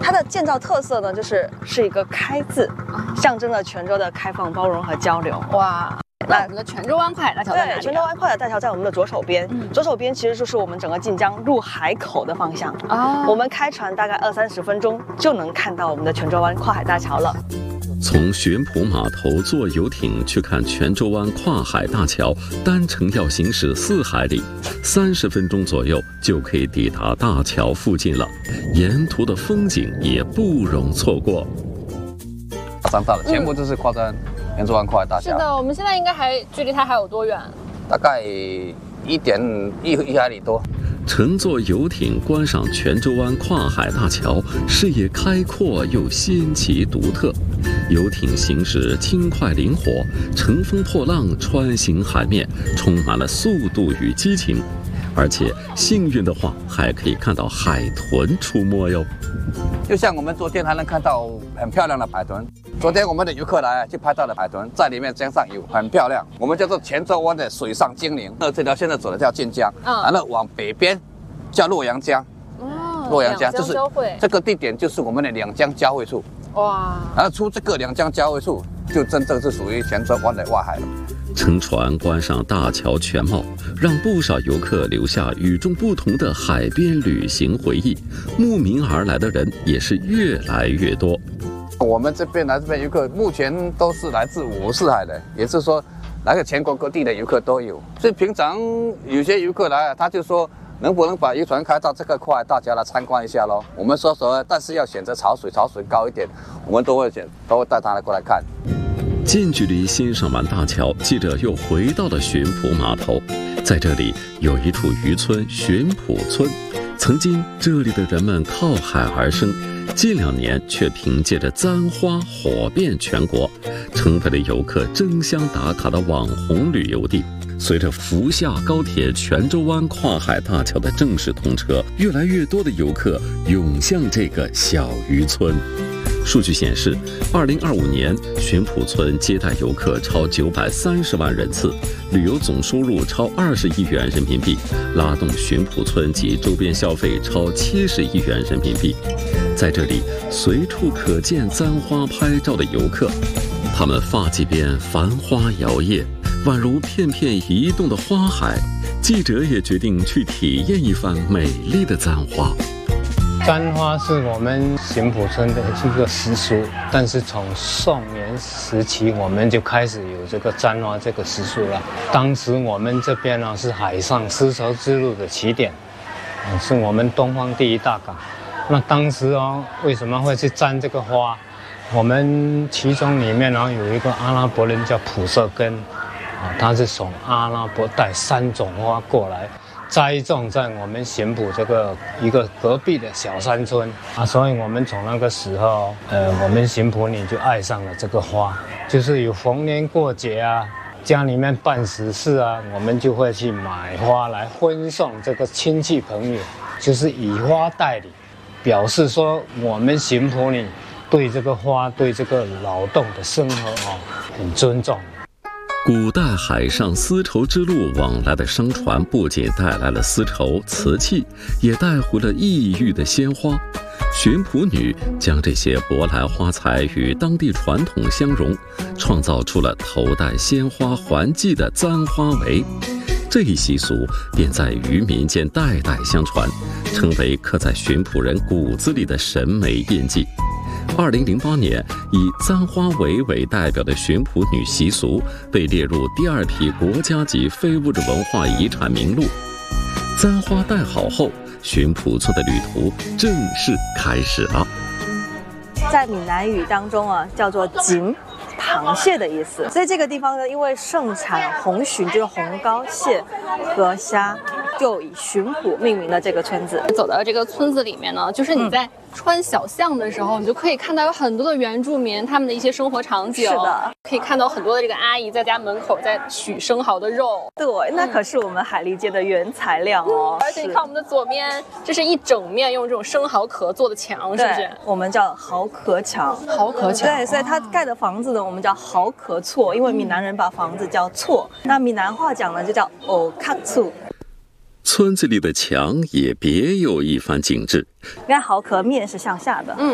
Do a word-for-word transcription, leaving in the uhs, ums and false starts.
它的建造特色呢，就是是一个“开”字，象征了泉州的开放、包容和交流。 哇！那我们的泉州湾跨海大桥在哪里？ 泉州湾跨海大桥在我们的左手边，嗯、左手边其实就是我们整个晋江入海口的方向。哦，我们开船大概二三十分钟就能看到我们的泉州湾跨海大桥了。 从巡捕码头坐游艇去看泉州湾跨海大桥，单程要行驶四海里，三十分钟左右就可以抵达大桥附近了。沿途的风景也不容错过。 马上到了，前部就是跨站。嗯泉州湾跨海大桥。 是的，我们现在应该还距离它还有多远？ 大概一点一一海里多。 乘坐游艇观赏泉州湾跨海大桥，视野开阔又新奇独特。游艇行驶轻快灵活，乘风破浪，穿行海面，充满了速度与激情。而且幸运的话，还可以看到海豚出没哟。 就像我们昨天还能看到很漂亮的海豚。昨天我们的游客来就拍到了海豚，在里面江上游，很漂亮。我们叫做泉州湾的水上精灵。那这条现在走的叫晋江，嗯、然后往北边叫洛阳江。哦，洛阳江就是这个地点，就是我们的两江交汇处。哇！然后出这个两江交汇处，就真正是属于泉州湾的外海了。 乘船观赏大桥全貌，让不少游客留下与众不同的海边旅行回忆。慕名而来的人也是越来越多。 我们这边来这边游客，目前都是来自五湖四海的，也就是说，来个全国各地的游客都有。所以平常有些游客来，他就说能不能把渔船开到这个跨海大桥来参观一下咯？我们说说，但是要选择潮水，潮水高一点，我们都会选，都会带他来过来看。 近距离欣赏完大桥，记者又回到了巡捕码头。在这里有一处渔村——巡捕村。曾经这里的人们靠海而生，近两年却凭借着簪花火遍全国，成为了游客争相打卡的网红旅游地。随着福厦高铁泉州湾跨海大桥的正式通车，越来越多的游客涌向这个小渔村。数据显示，二零二五年巡捕村接待游客超九百三十万人次，旅游总收入超二十亿元人民币，拉动巡捕村及周边消费超七十亿元人民币。在这里，随处可见簪花拍照的游客，他们发髻边繁花摇曳，宛如片片移动的花海。记者也决定去体验一番美丽的簪花。 簪花是我们巡捕村的一个习俗，但是从宋元时期我们就开始有这个簪花这个习俗了。当时我们这边呢是海上丝绸之路的起点，是我们东方第一大港。那当时哦，为什么会去簪这个花？我们其中里面呢有一个阿拉伯人叫普色根，啊，他是从阿拉伯带三种花过来。栽种在我们巡捕这个一个隔壁的小山村啊，所以我们从那个时候，呃，我们巡捕女就爱上了这个花，就是有逢年过节啊，家里面办喜事啊，我们就会去买花来婚送这个亲戚朋友，就是以花代礼，表示说我们巡捕女对这个花、对这个劳动的生活哦很尊重。 古代海上丝绸之路往来的商船不仅带来了丝绸、瓷器，也带回了异域的鲜花。巡捕女将这些舶来花材与当地传统相融，创造出了头戴鲜花环髻的簪花围。这一习俗便在渔民间代代相传，成为刻在巡捕人骨子里的审美印记。二零零八年，以簪花围为代表的巡捕女习俗被列入第二批国家级非物质文化遗产名录。簪花戴好后，巡捕村的旅途正式开始了。 在闽南语当中啊，叫做“锦”，螃蟹的意思。所以这个地方呢，因为盛产红鲟，就是红膏蟹和虾，就以巡捕命名了这个村子。 走到这个村子里面呢，就是你在穿小巷的时候，你就可以看到有很多的原住民他们的一些生活场景。 是的， 可以看到很多的这个阿姨在家门口在取生蚝的肉。 对，那可是我们海蛎街的原材料哦。 而且你看我们的左边，这是一整面用这种生蚝壳做的墙，是不是？ 我们叫蚝壳墙。 蚝壳墙。 对，所以它盖的房子呢，我们叫蚝壳厝，因为闽南人把房子叫厝，那闽南话讲呢就叫藕壳厝。 村子里的墙也别有一番景致。 你看蚝壳面是向下的，嗯。